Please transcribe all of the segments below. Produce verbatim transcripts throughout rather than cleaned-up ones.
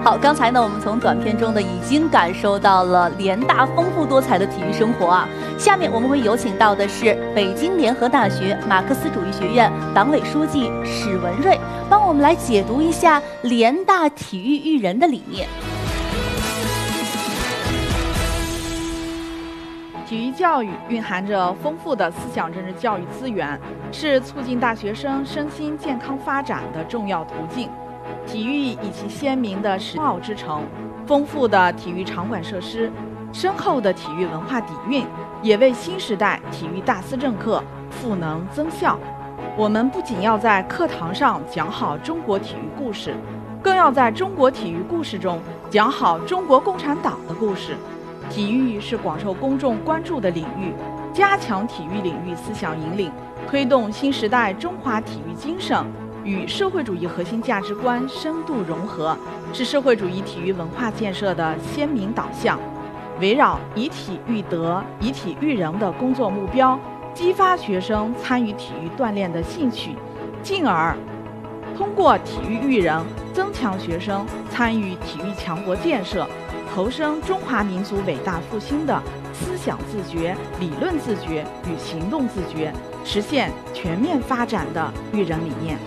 好，刚才呢，我们从短片中呢已经感受到了联大丰富多彩的体育生活啊。下面我们会有请到的是北京联合大学马克思主义学院党委书记史文瑞，帮我们来解读一下联大体育育人的理念。 体育教育蕴含着丰富的思想政治教育资源，是促进大学生身心健康发展的重要途径。体育以其鲜明的时髦之城、丰富的体育场馆设施、深厚的体育文化底蕴，也为新时代体育大思政课赋能增效。我们不仅要在课堂上讲好中国体育故事，更要在中国体育故事中讲好中国共产党的故事。体育是广受公众关注的领域，加强体育领域思想引领，推动新时代中华体育精神与社会主义核心价值观深度融合，是社会主义体育文化建设的鲜明导向。围绕以体育德、以体育人的工作目标，激发学生参与体育锻炼的兴趣，进而通过体育育人，增强学生参与体育强国建设，投身中华民族伟大复兴的思想自觉、理论自觉与行动自觉，实现全面发展的育人理念。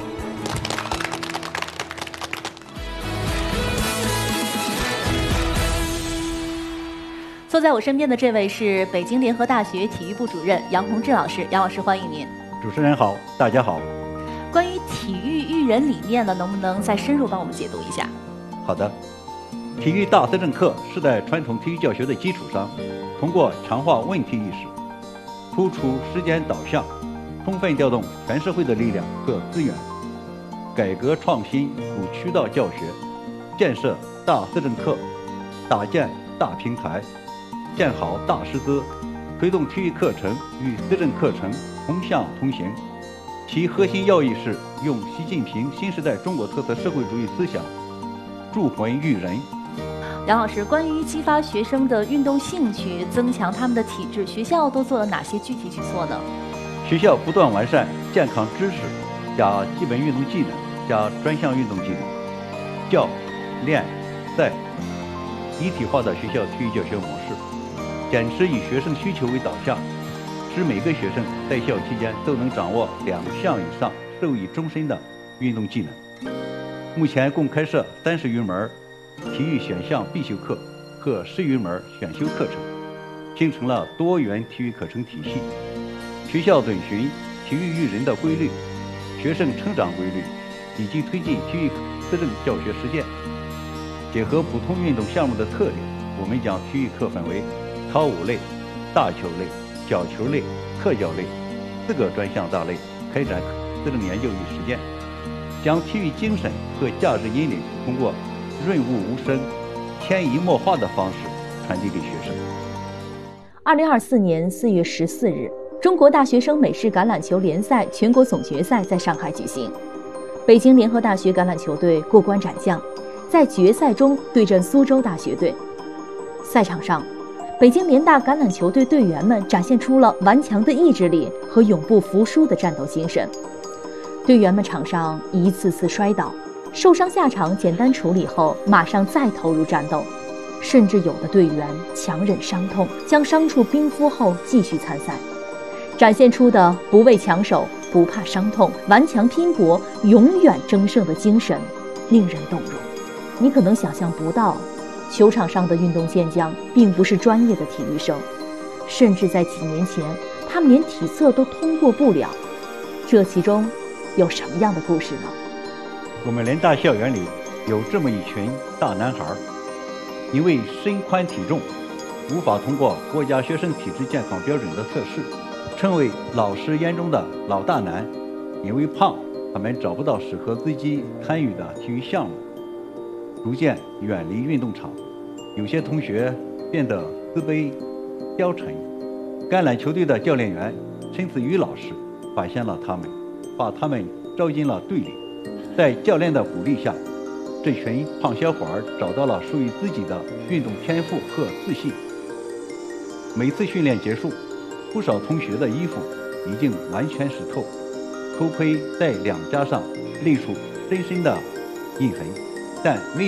坐在我身边的这位是北京联合大学体育部主任杨洪志老师，杨老师欢迎您。 主持人好，大家好。 关于体育育人理念呢，能不能再深入帮我们解读一下？ 好的。体育大思政课是在传统体育教学的基础上，通过强化问题意识，突出时间导向，充分调动全社会的力量和资源，改革创新主渠道教学，建设大思政课，搭建大平台，建好大师资，推动体育课程与思政课程同向同行。其核心要义是用习近平新时代中国特色社会主义思想铸魂育人。 杨老师，关于激发学生的运动兴趣，增强他们的体质，学校都做了哪些具体举措呢？ 学校不断完善健康知识加基本运动技能加专项运动技能，教、练、赛一体化的学校体育教学模式，坚持以学生需求为导向，使每个学生在校期间都能掌握两项以上受益终身的运动技能。目前共开设三十余门体育选项必修课和十余门选修课程，形成了多元体育课程体系。学校遵循体育育人的规律、学生成长规律，以及推进体育思政教学实践。结合不同运动项目的特点，我们将体育课分为操舞类、大球类、小球类、特教类四个专项大类，开展思政研究与实践，将体育精神和价值引领通过润物无声、潜移默化的方式传递给学生。 二零二四年四月十四日，中国大学生美式橄榄球联赛全国总决赛在上海举行。北京联合大学橄榄球队过关斩将，在决赛中对阵苏州大学队。赛场上，北京联大橄榄球队队员们展现出了顽强的意志力和永不服输的战斗精神。队员们场上一次次摔倒，受伤下场简单处理后，马上再投入战斗，甚至有的队员强忍伤痛，将伤处冰敷后继续参赛，展现出的不畏强手、不怕伤痛、顽强拼搏、永远争胜的精神，令人动容。你可能想象不到，球场上的运动健将并不是专业的体育生，甚至在几年前，他们连体测都通过不了。这其中有什么样的故事呢？ 我们联大校园里有这么一群大男孩，因为身宽体重，无法通过国家学生体质健康标准的测试，成为老师眼中的老大难。因为胖，他们找不到适合自己参与的体育项目，逐渐远离运动场。有些同学变得自卑消沉。橄榄球队的教练员陈思雨老师发现了他们，把他们招进了队里。在教练的鼓励下，这群胖小伙儿找到了属于自己的运动天赋和自信。每次训练结束，不少同学的衣服已经完全湿透，头盔在两颊上勒出深深的印痕，但没有